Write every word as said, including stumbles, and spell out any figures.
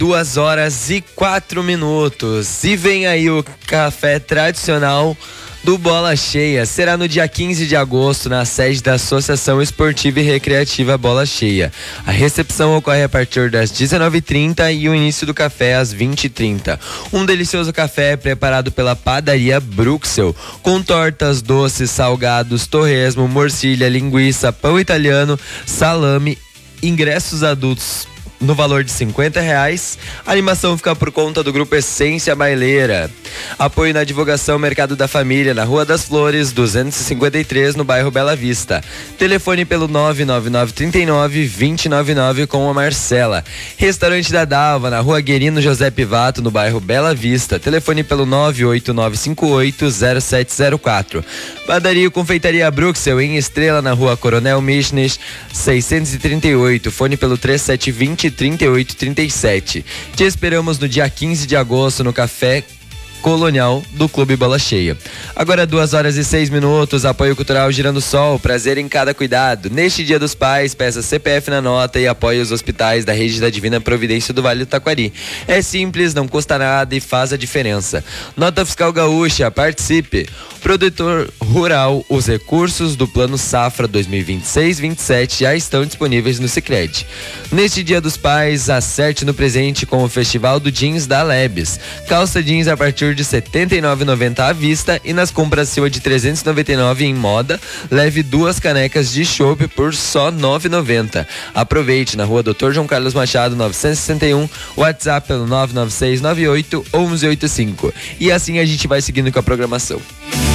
Duas horas e quatro minutos. E vem aí o café tradicional do Bola Cheia. Será no dia quinze de agosto, na sede da Associação Esportiva e Recreativa Bola Cheia. A recepção ocorre a partir das dezenove e trinta e o início do café às vinte e trinta. Um delicioso café preparado pela padaria Bruxel, com tortas, doces, salgados, torresmo, morcilha, linguiça, pão italiano, salame, ingressos adultos no valor de cinquenta reais. A animação fica por conta do Grupo Essência Baileira. Apoio na divulgação Mercado da Família, na Rua das Flores, duzentos e cinquenta e três, no bairro Bela Vista. Telefone pelo nove nove nove, três nove, dois zero nove nove com a Marcela. Restaurante da Dalva, na Rua Guerino José Pivato, no bairro Bela Vista. Telefone pelo nove oito nove cinco oito, zero sete zero quatro. Padaria e Confeitaria Bruxel, em Estrela, na Rua Coronel Michnes, seiscentos e trinta e oito. Fone pelo três sete dois zero, trinta e oito trinta e sete. Te esperamos no dia quinze de agosto no Café Colonial do Clube Bola Cheia. Agora duas horas e seis minutos. Apoio Cultural Girando Sol, prazer em cada cuidado. Neste Dia dos Pais, peça C P F na nota e apoie os hospitais da Rede da Divina Providência do Vale do Taquari. É simples, não custa nada e faz a diferença. Nota Fiscal Gaúcha, participe. Produtor Rural, os recursos do Plano Safra dois mil e vinte e seis vinte e sete já estão disponíveis no Sicredi. Neste Dia dos Pais, acerte no presente com o Festival do Jeans da Lebes. Calça jeans a partir de setenta e nove reais e noventa centavos à vista e nas compras acima de trezentos e noventa e nove reais em moda, leve duas canecas de chopp por só nove reais e noventa centavos. Aproveite na Rua doutor João Carlos Machado, novecentos e sessenta e um, WhatsApp pelo nove nove seis nove oito um um oito cinco. E assim a gente vai seguindo com a programação.